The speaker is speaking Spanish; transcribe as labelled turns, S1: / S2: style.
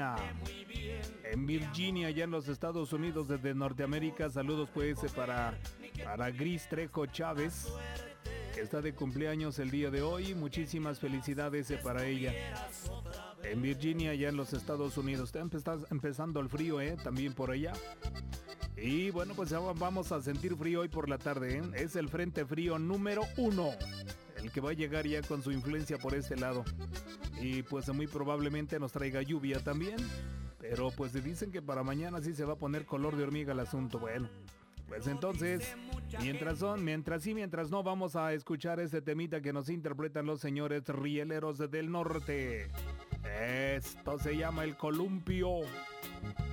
S1: Virginia. En Virginia, allá en los Estados Unidos, desde Norteamérica. Saludos pues para Gris Trejo Chávez, que está de cumpleaños el día de hoy. Muchísimas felicidades para ella. En Virginia, allá en los Estados Unidos. Está empezando el frío, también por allá. Y bueno, pues ya vamos a sentir frío hoy por la tarde, Es el frente frío número 1, el que va a llegar ya con su influencia por este lado. Y pues muy probablemente nos traiga lluvia también. Pero pues dicen que para mañana sí se va a poner color de hormiga el asunto. Bueno, pues entonces, mientras no, vamos a escuchar este temita que nos interpretan los señores rieleros del norte. Esto se llama El Columpio.